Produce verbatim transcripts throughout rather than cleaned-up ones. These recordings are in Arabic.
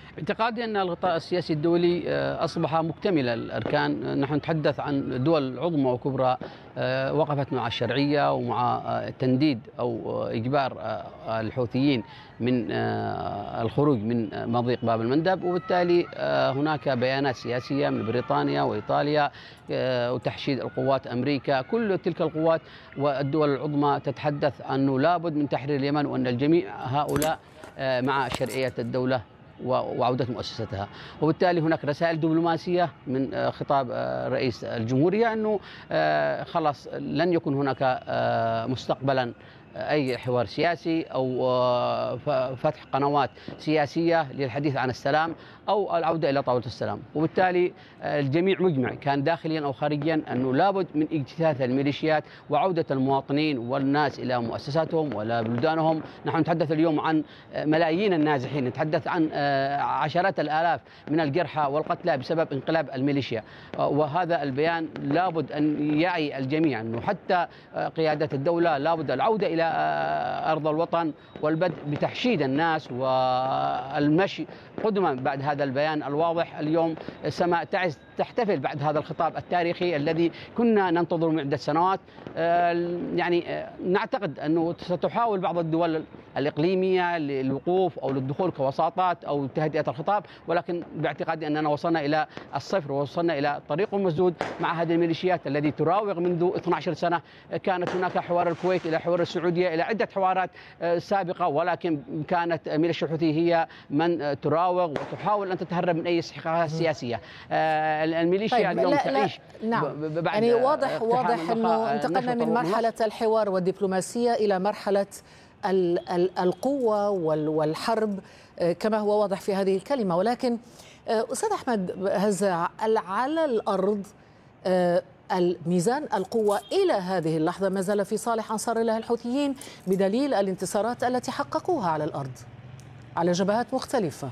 اعتقادي أن الغطاء السياسي الدولي أصبح مكتمل الأركان. نحن نتحدث عن دول عظمى وكبرى وقفت مع الشرعية ومع تنديد أو إجبار الحوثيين من الخروج من مضيق باب المندب، وبالتالي هناك بيانات سياسية من بريطانيا وإيطاليا وتحشيد القوات أمريكا. كل تلك القوات والدول العظمى تتحدث أنه لابد من تحرير اليمن، وأن الجميع هؤلاء مع شرعية الدولة وعودة مؤسستها. وبالتالي هناك رسائل دبلوماسية من خطاب رئيس الجمهورية أنه خلاص لن يكون هناك مستقبلا أي حوار سياسي أو فتح قنوات سياسية للحديث عن السلام أو العودة إلى طاولة السلام. وبالتالي الجميع مجمع كان داخليا أو خارجيا أنه لابد من اجتثاث الميليشيات وعودة المواطنين والناس إلى مؤسساتهم ولا بلدانهم. نحن نتحدث اليوم عن ملايين النازحين، نتحدث عن عشرات الآلاف من الجرحى والقتلى بسبب انقلاب الميليشيا. وهذا البيان لابد أن يعي الجميع أنه حتى قيادة الدولة لابد العودة إلى أرض الوطن والبدء بتحشيد الناس والمشي قدما بعد هذا البيان الواضح. اليوم السماء تعز تحتفل بعد هذا الخطاب التاريخي الذي كنا ننتظره من عدة سنوات. يعني نعتقد أنه ستحاول بعض الدول الإقليمية للوقوف أو للدخول كوساطات أو تهدئة الخطاب، ولكن باعتقادي أننا وصلنا إلى الصفر ووصلنا إلى طريق مسدود مع هذه الميليشيات التي تراوغ منذ اثنتي عشرة سنة. كانت هناك حوار الكويت إلى حوار السعودية إلى عدة حوارات سابقة، ولكن كانت ميليشيا الحوثي هي من تراوغ وتحاول أن تتهرب من أي استحقاقات سياسية. الميليشيا طيب اليوم لا تعيش لا نعم. يعني واضح واضح أنه انتقلنا من مرحلة الحوار والدبلوماسية إلى مرحلة القوة والحرب كما هو واضح في هذه الكلمة. ولكن أستاذ أحمد هزاع، على الأرض الميزان القوة إلى هذه اللحظة ما زال في صالح أنصار الله الحوثيين بدليل الانتصارات التي حققوها على الأرض على جبهات مختلفة.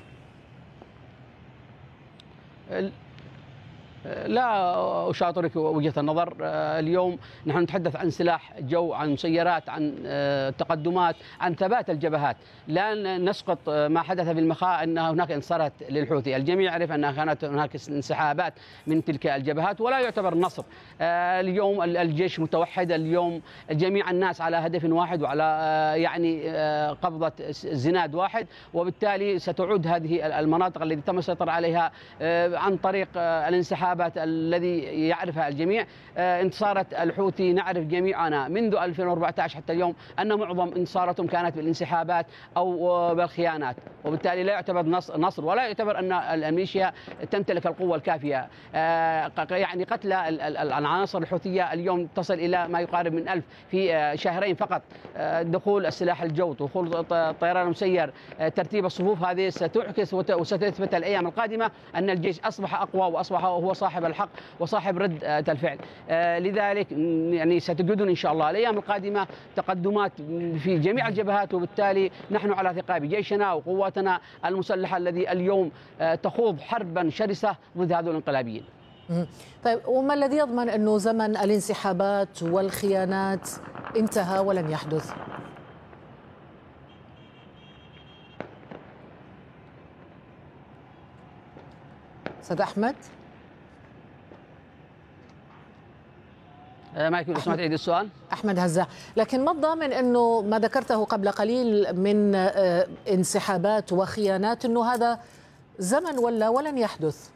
لا أشاطرك وجهة النظر. اليوم نحن نتحدث عن سلاح جو، عن مسيرات، عن تقدمات، عن ثبات الجبهات. لا نسقط ما حدث في المخاء أن هناك انتصارات للحوثي. الجميع يعرف أن كانت هناك انسحابات من تلك الجبهات ولا يعتبر نصر. اليوم الجيش متوحد، اليوم جميع الناس على هدف واحد وعلى يعني قبضة زناد واحد، وبالتالي ستعود هذه المناطق التي تم السيطرة عليها عن طريق الانسحاب الذي يعرفها الجميع. انتصارات الحوثي نعرف جميعنا منذ ألفين وأربعة عشر حتى اليوم أن معظم انتصاراتهم كانت بالانسحابات أو بالخيانات، وبالتالي لا يعتبر نصر ولا يعتبر أن الميليشيا تمتلك القوة الكافية. يعني قتل العناصر الحوثية اليوم تصل إلى ما يقارب من ألف في شهرين فقط. دخول السلاح الجو، دخول الطيران المسير، ترتيب الصفوف، هذه ستعكس وستثبت الأيام القادمة أن الجيش أصبح أقوى وأصبح هو صاحب الحق وصاحب ردة الفعل. آه لذلك يعني ستجدون إن شاء الله الأيام القادمة تقدمات في جميع الجبهات، وبالتالي نحن على ثقة بجيشنا وقواتنا المسلحة الذي اليوم آه تخوض حربا شرسة ضد هذول الانقلابيين. طيب، وما الذي يضمن أنه زمن الانسحابات والخيانات انتهى ولن يحدث؟ أستاذ أحمد؟ ما يكون سمعت عيد السؤال؟ أحمد هزاع، لكن ما الضامن أنه ما ذكرته قبل قليل من انسحابات وخيانات أنه هذا زمن ولا ولن يحدث؟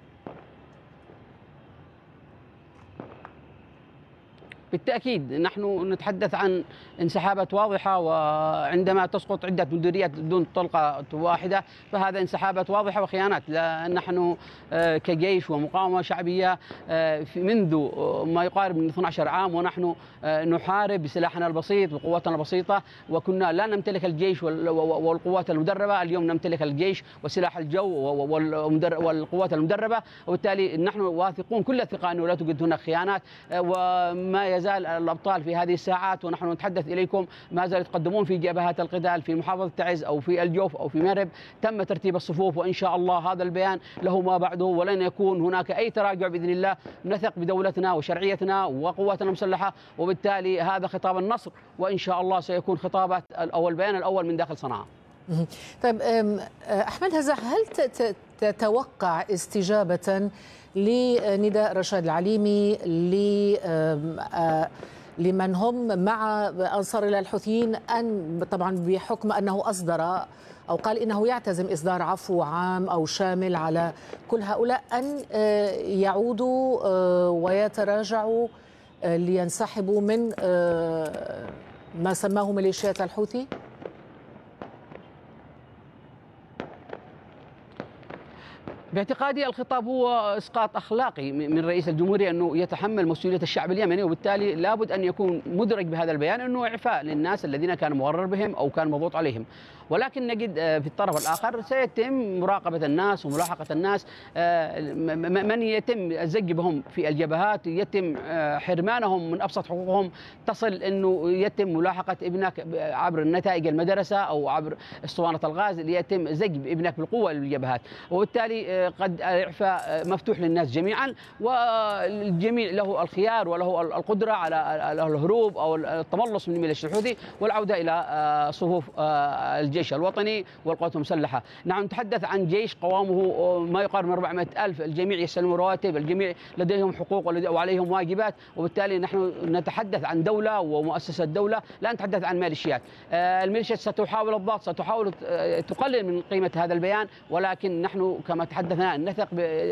بالتأكيد نحن نتحدث عن انسحابات واضحة، وعندما تسقط عدة مديريات دون طلقة واحدة فهذا انسحابات واضحة وخيانات. نحن كجيش ومقاومة شعبية منذ ما يقارب من اثني عشر عام ونحن نحارب بسلاحنا البسيط وقواتنا البسيطة، وكنا لا نمتلك الجيش والقوات المدربة. اليوم نمتلك الجيش وسلاح الجو والقوات المدربة، وبالتالي نحن واثقون كل الثقة أنه لا توجد هناك خيانات. وما يزال الأبطال في هذه الساعات ونحن نتحدث إليكم ما زالوا يتقدمون في جبهات القتال في محافظة تعز أو في الجوف أو في مرب. تم ترتيب الصفوف، وإن شاء الله هذا البيان له ما بعده ولن يكون هناك أي تراجع بإذن الله. نثق بدولتنا وشرعيتنا وقواتنا المسلحة، وبالتالي هذا خطاب النصر، وإن شاء الله سيكون خطابات أو البيان الأول من داخل صنعاء. طيب أحمد هزاع، هل تتوقع استجابة لنداء رشاد العليمي لمن هم مع أنصار الله الحوثيين أن طبعا بحكم أنه أصدر أو قال إنه يعتزم إصدار عفو عام أو شامل على كل هؤلاء أن يعودوا ويتراجعوا لينسحبوا من ما سماه ميليشيات الحوثي؟ باعتقادي الخطاب هو اسقاط اخلاقي من رئيس الجمهوريه انه يتحمل مسؤوليه الشعب اليمني، وبالتالي لابد ان يكون مدرك بهذا البيان انه اعفاء للناس الذين كان مغرر بهم او كان مضغوط عليهم. ولكن نجد في الطرف الاخر سيتم مراقبه الناس وملاحقه الناس، من يتم الزج بهم في الجبهات يتم حرمانهم من ابسط حقوقهم، تصل انه يتم ملاحقه ابنك عبر نتائج المدرسه او عبر اسطوانه الغاز ليتم زج ابنك بالقوه للجبهات، وبالتالي قد الإعفاء مفتوح للناس جميعا، والجميع له الخيار وله القدرة على الهروب أو التملص من ميليشيا الحوثي والعودة إلى صفوف الجيش الوطني والقوات المسلحة. نحن نتحدث عن جيش قوامه ما يقارب من أربعمائة ألف، الجميع يستلمون رواتب، الجميع لديهم حقوق وعليهم واجبات، وبالتالي نحن نتحدث عن دولة ومؤسسة دولة، لا نتحدث عن ميليشيات. الميليشيات ستحاول الضغط، ستحاول تقلل من قيمة هذا البيان، ولكن نحن كما تحدثنا نثق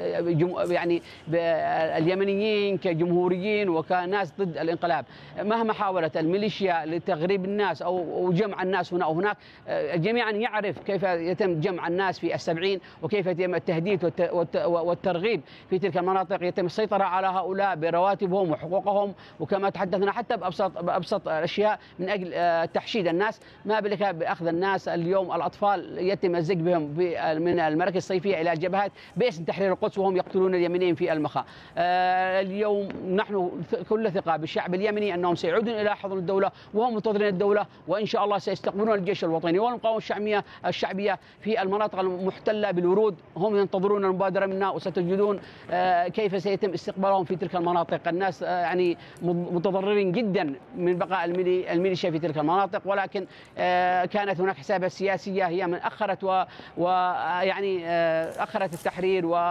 يعني باليمنيين كجمهوريين وكناس ضد الانقلاب. مهما حاولت الميليشيا لتغريب الناس او جمع الناس هنا او هناك، جميعا يعرف كيف يتم جمع الناس في السبعين وكيف يتم التهديد والترغيب في تلك المناطق، يتم السيطره على هؤلاء برواتبهم وحقوقهم، وكما تحدثنا حتى بابسط بابسط الاشياء من اجل تحشيد الناس، ما بالك باخذ الناس. اليوم الاطفال يتم الزج بهم من المراكز الصيفيه الى الجبهات باسم تحرير القدس وهم يقتلون اليمنيين في المخا. آه اليوم نحن كل ثقة بالشعب اليمني أنهم سيعودون إلى حضن الدولة وهم منتظرين الدولة، وإن شاء الله سيستقبلون الجيش الوطني والمقاومة الشعبية الشعبية في المناطق المحتلة بالورود. هم ينتظرون المبادرة منا، وستجدون آه كيف سيتم استقبالهم في تلك المناطق. الناس آه يعني متضررين جدا من بقاء الميليشيا في تلك المناطق، ولكن آه كانت هناك حسابات سياسية هي من أخرت ويعني آه أخرت التحرير و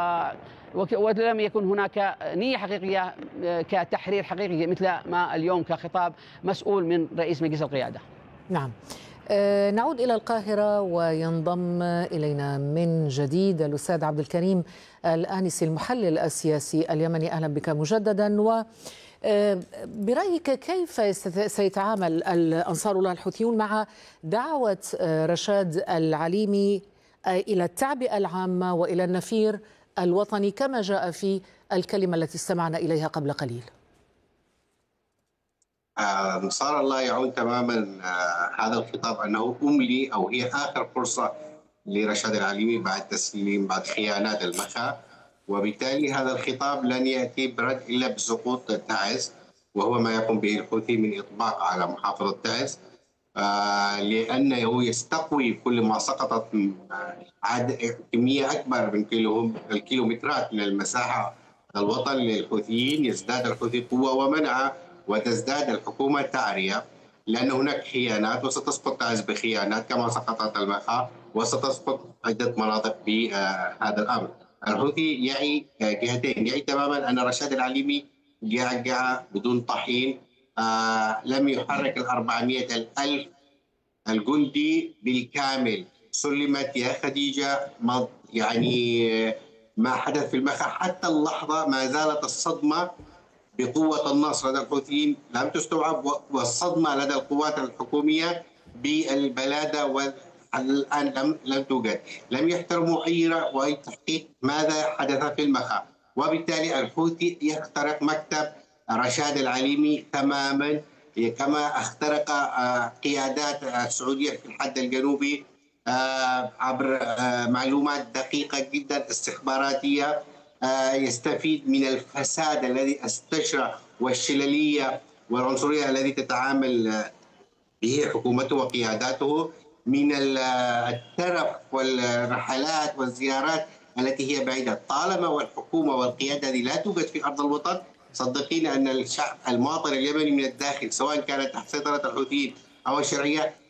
ولم يكن هناك نية حقيقية كتحرير حقيقي مثل ما اليوم كخطاب مسؤول من رئيس مجلس القيادة. نعم. نعود إلى القاهرة وينضم إلينا من جديد الأستاذ عبد الكريم الآنسي المحلل السياسي اليمني. أهلا بك مجددا. و برأيك كيف سيتعامل الأنصار الله الحوثيون مع دعوة رشاد العليمي إلى التعبئة العامة وإلى النفير الوطني كما جاء في الكلمة التي استمعنا إليها قبل قليل؟ أنصار الله يعون تماما هذا الخطاب أنه أملي أو هي آخر فرصة لرشاد العليمي بعد تسليم بعد خيانات المخا، وبالتالي هذا الخطاب لن يأتي برد إلا بسقوط تعز، وهو ما يقوم به الحوثي من إطباق على محافظة تعز، آه لأنه يستقوي كل ما سقطت عدد كمية أكبر من كيلو الكيلومترات من المساحة الوطن للحوثيين. يزداد الحوثي قوة ومنعة وتزداد الحكومة تعرية، لأن هناك خيانات وستسقط تعز بخيانات كما سقطت المخا وستسقط عدة مناطق بهذا الأمر. الحوثي يعي جهتين، يعي تماما أن رشاد العليمي جاء بدون طحين، آه لم يحرك الأربعمائة الألف الجندي بالكامل. سلمت يا خديجة يعني ما حدث في المخا حتى اللحظة ما زالت الصدمة بقوة النصر لدى الحوثيين لم تستوعب، والصدمة لدى القوات الحكومية بالبلادة والآن لم لم توجد. لم يحترموا أي رأي وأي تحقيق ماذا حدث في المخا، وبالتالي الحوثي يخترق مكتب رشاد العليمي تماما كما اخترق قيادات السعودية في الحد الجنوبي عبر معلومات دقيقة جدا استخباراتية. يستفيد من الفساد الذي استشرى والشللية والعنصرية الذي تتعامل به حكومته وقياداته، من الترف والرحلات والزيارات التي هي بعيدة. طالما والحكومة والقيادة هذه لا توجد في أرض الوطن، صدقين أن الشعب المواطن اليمني من الداخل سواء كانت تحت سيطرة الحوثيين أو الشرعية